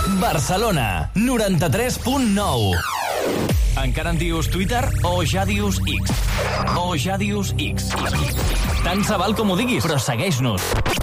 Barcelona, 93.9. Encara en dius Twitter o ja dius X? O ja dius X? Tant se val com ho diguis, però segueix-nos.